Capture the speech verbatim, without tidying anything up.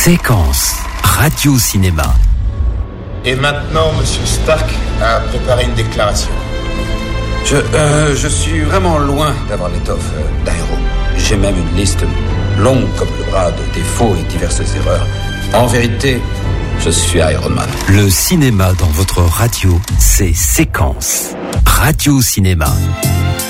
Séquence radio-cinéma. Et maintenant, Monsieur Stark a préparé une déclaration. Je, euh, je suis vraiment loin d'avoir l'étoffe euh, d'Aéro. J'ai même une liste longue comme le bras de défauts et diverses erreurs. En vérité, je suis Iron Man. Le cinéma dans votre radio, c'est Séquence radio-cinéma.